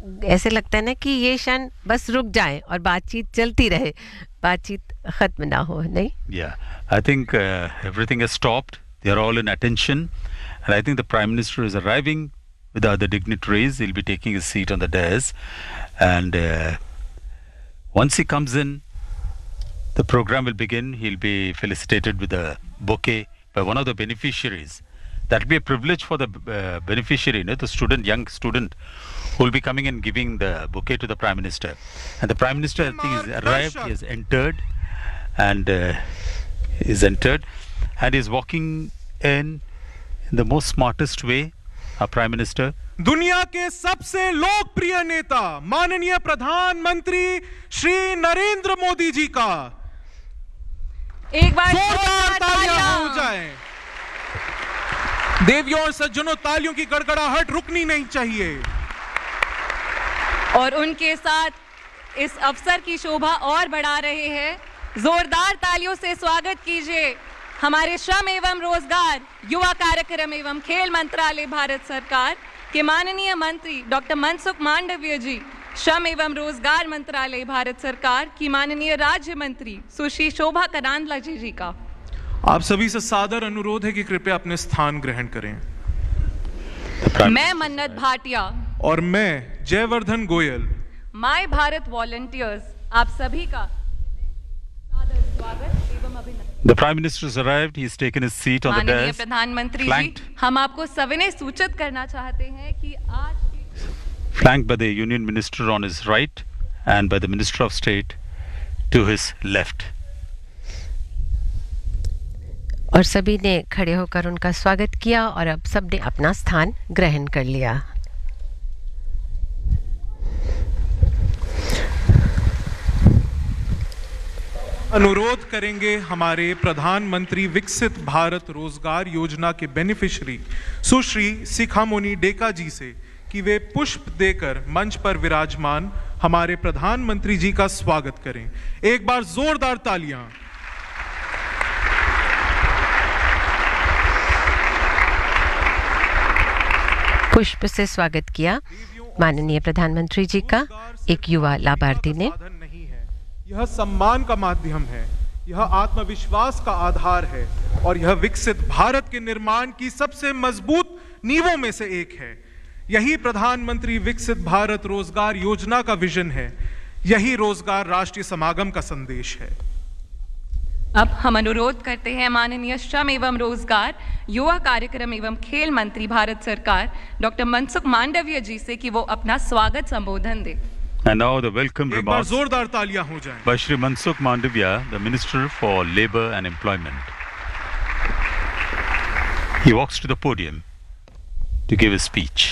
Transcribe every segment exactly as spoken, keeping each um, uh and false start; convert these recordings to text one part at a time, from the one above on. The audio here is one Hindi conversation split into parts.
ऐसे लगता है ना कि ये क्षण बस रुक जाए और बातचीत चलती रहे, बातचीत खत्म ना हो, नहीं? Yeah, I think uh, everything has stopped. They are all in attention, and I think the Prime Minister is arriving with the other dignitaries. He'll be taking his seat on the dais, and uh, once he comes in, the program will begin. He'll be felicitated with a bouquet by one of the beneficiaries. That will be a privilege for the uh, beneficiary, you know, the student, young student, who will be coming and giving the bouquet to the Prime Minister. And the Prime Minister, I think, has arrived. He has entered, and uh, is entered, and is walking in, in the most smartest way. Our Prime Minister. दुनिया के सबसे लोकप्रिय नेता माननीय प्रधानमंत्री श्री नरेंद्र मोदी जी का एक बार जोरदार तालियां हो जाएं। देवियों और सज्जनों, तालियों की गड़गड़ाहट रुकनी नहीं चाहिए। और उनके साथ इस अवसर की शोभा और बढ़ा रहे हैं, जोरदार तालियों से स्वागत कीजिए हमारे श्रम एवं रोजगार, युवा कार्यक्रम एवं खेल मंत्रालय भारत सरकार के माननीय मंत्री डॉक्टर मनसुख मांडविया जी, श्रम एवं रोजगार मंत्रालय भारत सरकार की माननीय राज्य मंत्री सुश्री शोभा करांदलाजे जी का। आप सभी से सादर अनुरोध है कि कृपया अपने स्थान ग्रहण करें। मैं मन्नत भाटिया और मैं जयवर्धन गोयल, माय भारत वॉलंटियर्स, आप सभी का सादर स्वागत एवं अभिनंदन। The Prime Minister has arrived. He has taken his seat on the माननीय dais. प्रधानमंत्री जी, हम आपको सविनय सूचित करना चाहते हैं कि आज flanked by the Union Minister on his right and by the Minister of State to his left. और सभी ने खड़े होकर उनका स्वागत किया और अब सबने अपना स्थान ग्रहण कर लिया। अनुरोध करेंगे हमारे प्रधानमंत्री विकसित भारत रोजगार योजना के बेनिफिशियरी सुश्री शिखामणि डेका जी से कि वे पुष्प देकर मंच पर विराजमान हमारे प्रधानमंत्री जी का स्वागत करें। एक बार जोरदार तालियां। पुष्प से स्वागत किया माननीय प्रधानमंत्री जी का एक युवा लाभार्थी ने। यह सम्मान का माध्यम है, यह आत्मविश्वास का आधार है और यह विकसित भारत के निर्माण की सबसे मजबूत नींवों में से एक है। यही प्रधानमंत्री विकसित भारत रोजगार योजना का विजन है, यही रोजगार राष्ट्रीय समागम का संदेश है। अब हम अनुरोध करते हैं माननीय श्रम एवं रोजगार, युवा कार्यक्रम एवं खेल मंत्री भारत सरकार डॉक्टर मनसुख मांडविया जी से कि वो अपना स्वागत संबोधन दे। And now the welcome remarks जोरदार तालियां हो जाएं by Shri Mansukh Mandavia, the Minister for Labour and Employment. He walks to the podium to give his speech.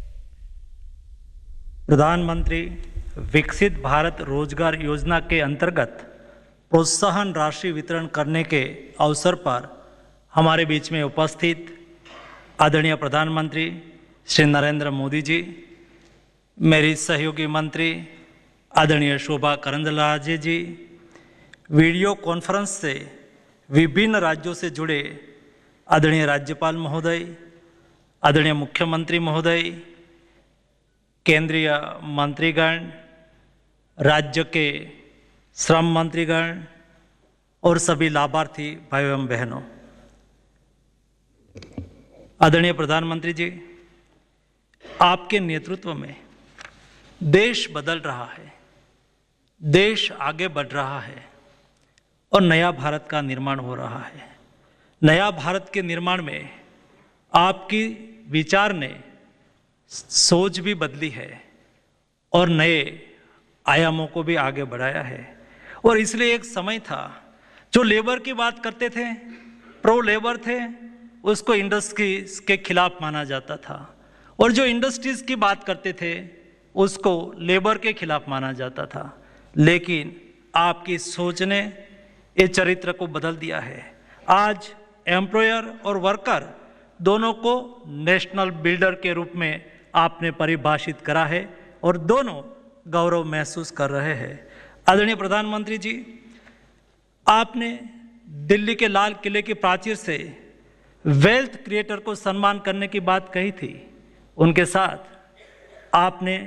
प्रधानमंत्री विकसित भारत रोजगार योजना के अंतर्गत प्रोत्साहन राशि वितरण करने के अवसर पर हमारे बीच में उपस्थित आदरणीय प्रधानमंत्री श्री नरेंद्र मोदी जी, मेरी सहयोगी मंत्री आदरणीय शोभा करांदलाजे जी, वीडियो कॉन्फ्रेंस से विभिन्न राज्यों से जुड़े आदरणीय राज्यपाल महोदय, आदरणीय मुख्यमंत्री महोदय, केंद्रीय मंत्रीगण, राज्य के श्रम मंत्रीगण और सभी लाभार्थी भाई एवं बहनों, आदरणीय प्रधानमंत्री जी, आपके नेतृत्व में देश बदल रहा है, देश आगे बढ़ रहा है और नया भारत का निर्माण हो रहा है। नया भारत के निर्माण में आपकी विचार ने सोच भी बदली है और नए आयामों को भी आगे बढ़ाया है। और इसलिए एक समय था जो लेबर की बात करते थे, प्रो लेबर थे, उसको इंडस्ट्रीज के खिलाफ माना जाता था, और जो इंडस्ट्रीज की बात करते थे उसको लेबर के खिलाफ माना जाता था। लेकिन आपकी सोच ने ये चरित्र को बदल दिया है। आज एम्प्लॉयर और वर्कर दोनों को नेशनल बिल्डर के रूप में आपने परिभाषित करा है और दोनों गौरव महसूस कर रहे हैं। आदरणीय प्रधानमंत्री जी, आपने दिल्ली के लाल किले की प्राचीर से वेल्थ क्रिएटर को सम्मान करने की बात कही थी, उनके साथ आपने